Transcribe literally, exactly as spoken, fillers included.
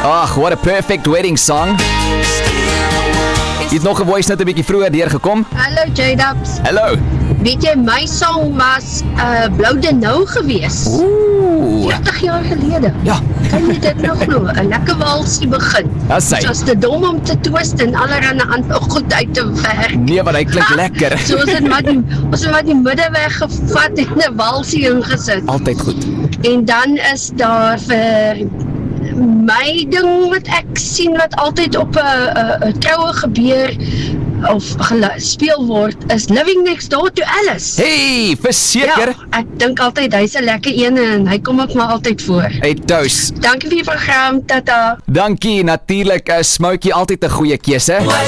Ag, what a perfect wedding song. Jy het nog 'n voice note 'n bietjie vroeër deurgekom. Hallo J-Dubs. Hallo. Weet jy, my song was uh, Blou de Nou gewees. Ooh. veertig jaar gelede. Ja. Kan jy dit nog glo? 'n Lekker walsie begin. Dis hy. Dit was te dom om te twist en allerhande ander goed uit te werk. Nee, maar hy klink lekker. So ons het maar die, ons het maar die middeweg gevat en 'n walsie ingesit. Altyd goed. En dan is daar vir my ding wat ek sien wat altyd op 'n troue gebeur of gespeel word is Living Next Door to Alice. Hey, verseker. Ja, ek dink altyd hy's 'n lekker een en hy kom ook maar altyd voor. Hey, Tous. Dankie vir die program, tata. Dankie, natuurlik is Smokey altyd 'n goeie keuse.